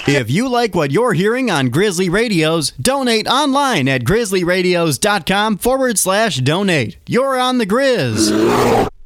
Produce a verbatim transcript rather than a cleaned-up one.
If you like what you're hearing on Grizzly Radios, donate online at grizzlyradios.com forward slash donate. You're on the Grizz.